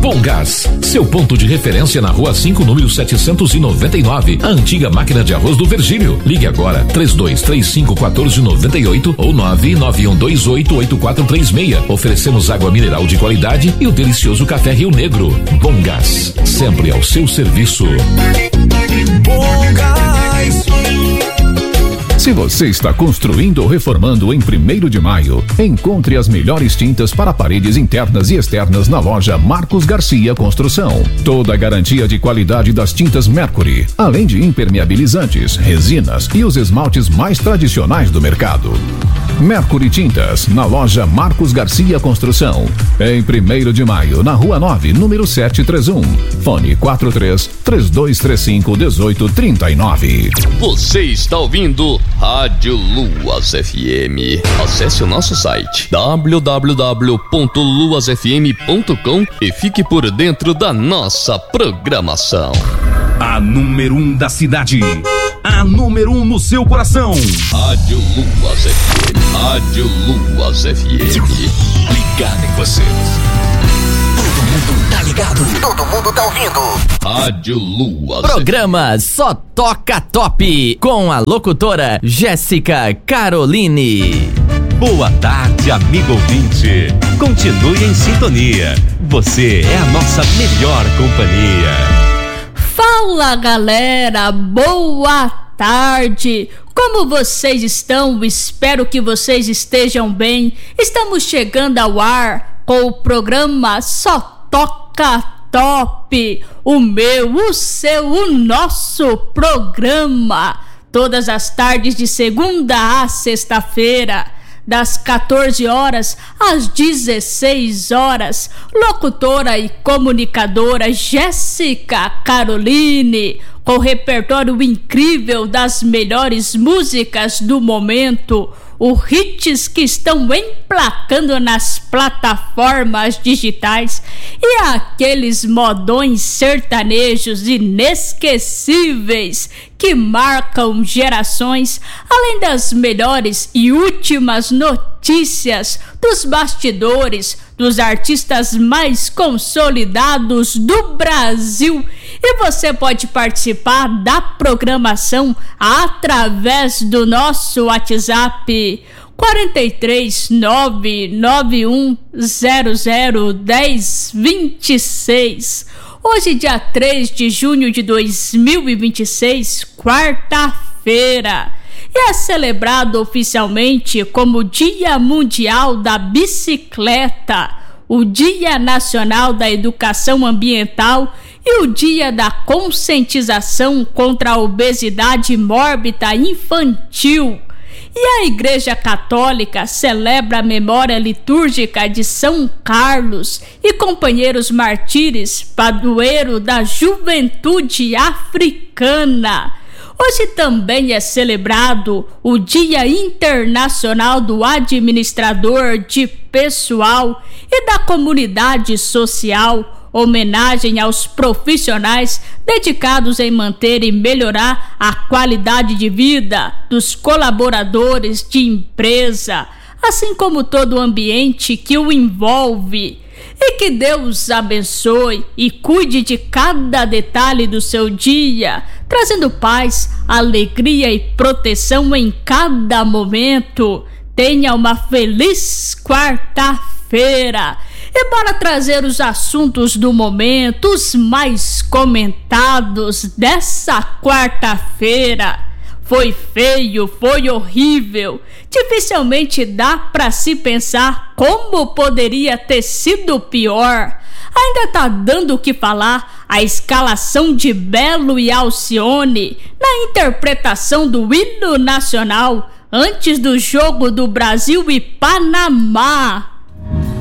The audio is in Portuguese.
Bom Gás, seu ponto de referência na Rua 5, número 799, a antiga máquina de arroz do Virgílio. Ligue agora 3235-1498 ou 991288436. Oferecemos água mineral de qualidade e o delicioso café Rio Negro. Bom Gás, sempre ao seu serviço. Bom Gás. Se você está construindo ou reformando em 1º de Maio, encontre as melhores tintas para paredes internas e externas na loja Marcos Garcia Construção. Toda a garantia de qualidade das tintas Mercury, além de impermeabilizantes, resinas e os esmaltes mais tradicionais do mercado. Mercury Tintas, na loja Marcos Garcia Construção. Em 1º de Maio, na Rua 9, número 731. Fone 43-3235-1839. Você está ouvindo Rádio Luas FM. Acesse o nosso site www.luasfm.com e fique por dentro da nossa programação. A número 1 da cidade. A número 1 no seu coração. Rádio Luas FM. Rádio Luas FM. Ligado em você. Todo mundo tá ligado. Todo mundo tá ouvindo. Rádio Luas. Programa Só Toca Top, com a locutora Jéssica Caroline. Boa tarde, amigo ouvinte. Continue em sintonia. Você é a nossa melhor companhia. Fala, galera, boa tarde. Como vocês estão? Espero que vocês estejam bem. Estamos chegando ao ar com o programa Só Toca Top. O meu, o seu, o nosso programa. Todas as tardes de segunda a sexta-feira, das 14 horas às 16 horas. Locutora e comunicadora Jéssica Caroline, com repertório incrível das melhores músicas do momento, os hits que estão emplacando nas plataformas digitais e aqueles modões sertanejos inesquecíveis que marcam gerações, além das melhores e últimas notícias dos bastidores dos artistas mais consolidados do Brasil. E você pode participar da programação através do nosso WhatsApp 43-991001026. Hoje, dia 3 de junho de 2026, quarta-feira. E é celebrado oficialmente como Dia Mundial da Bicicleta, o Dia Nacional da Educação Ambiental e o Dia da Conscientização contra a Obesidade Mórbida Infantil. E a Igreja Católica celebra a memória litúrgica de São Carlos e companheiros mártires, padroeiro da juventude africana. Hoje também é celebrado o Dia Internacional do Administrador de Pessoal e da Comunidade Social, homenagem aos profissionais dedicados em manter e melhorar a qualidade de vida dos colaboradores de empresa, assim como todo o ambiente que o envolve. E que Deus abençoe e cuide de cada detalhe do seu dia, trazendo paz, alegria e proteção em cada momento. Tenha uma feliz quarta-feira. E bora trazer os assuntos do momento, os mais comentados dessa quarta-feira. Foi feio, foi horrível. Dificilmente dá para se pensar como poderia ter sido pior. Ainda tá dando o que falar a escalação de Belo e Alcione na interpretação do hino nacional antes do jogo do Brasil e Panamá.